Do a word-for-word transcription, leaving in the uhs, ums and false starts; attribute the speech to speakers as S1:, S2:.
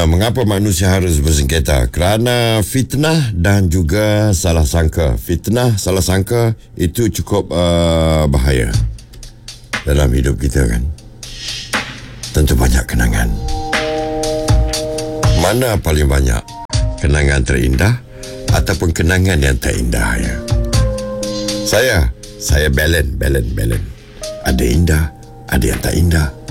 S1: Uh, mengapa manusia harus bersengketa? Kerana fitnah dan juga salah sangka. Fitnah, salah sangka itu cukup uh, bahaya dalam hidup kita kan. Tentu banyak kenangan. Mana paling banyak? Kenangan terindah ataupun kenangan yang tak indah ya? Saya, saya balance, balance, balance. Ada indah, ada yang tak indah.